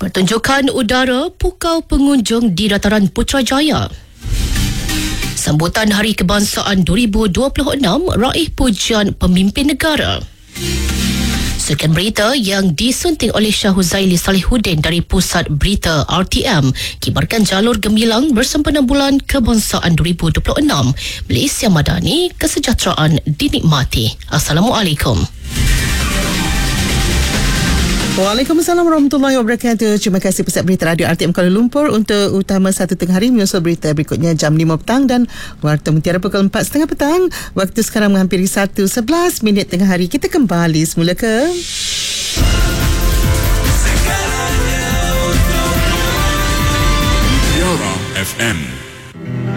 Pertunjukan udara pukau pengunjung di dataran Putrajaya. Sambutan Hari Kebangsaan 2026 raih pujian pemimpin negara. Sekian berita yang disunting oleh Syah Huzaili Salihuddin dari Pusat Berita RTM. Kibarkan jalur gemilang bersempena Bulan Kebangsaan 2026. Malaysia Madani, kesejahteraan dinikmati. Assalamualaikum. Waalaikumsalam warahmatullahi wabarakatuh. Terima kasih Pusat Berita Radio RTM Kuala Lumpur untuk utama 1 tengah hari menyusul berita berikutnya jam 5 petang dan Warta Mutiara pukul 4.30 petang. Waktu sekarang menghampiri 1:11 tengah hari. Kita kembali semula ke Yara FM.